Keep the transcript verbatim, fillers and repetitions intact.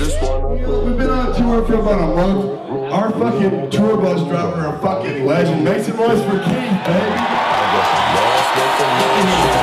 We've been on tour for about a month. Our fucking tour bus driver, a fucking legend. Make some noise for Keith, baby.